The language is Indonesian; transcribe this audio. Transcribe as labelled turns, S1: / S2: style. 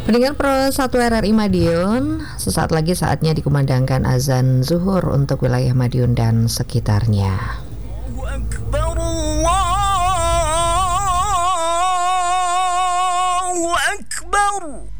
S1: Pendengar Pro 1 RRI Madiun, sesaat lagi saatnya dikumandangkan azan zuhur untuk wilayah Madiun dan sekitarnya.
S2: Allahu Akbar, Allahu Akbar.